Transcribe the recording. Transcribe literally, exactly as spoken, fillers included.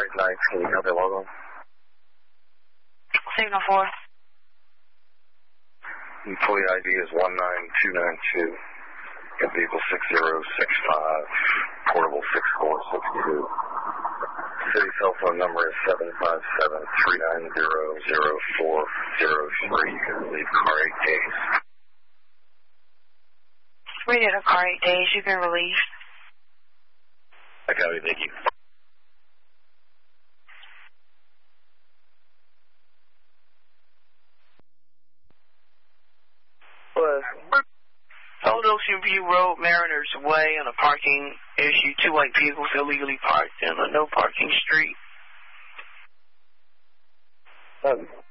Flight nine, can you copy log on? Signal four. Employee I D is one nine two nine two. Got vehicle six zero six five, portable six four six two. City cell phone number is seven five seven three nine zero zero four zero three. You can leave car eight days. We did a car eight days. You can release. I got it, thank you. What? Old Ocean View Road, Mariners Way, on a parking issue. Two white vehicles illegally parked in a no parking street. Um.